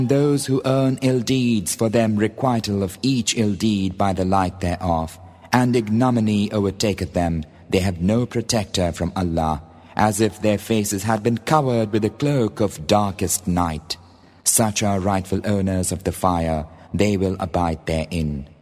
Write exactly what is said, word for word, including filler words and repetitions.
Those who earn ill deeds, for them requital of each ill deed by the like thereof, and ignominy overtaketh them. They have no protector from Allah, as if their faces had been covered with a cloak of darkest night. Such are rightful owners of the fire, they will abide therein.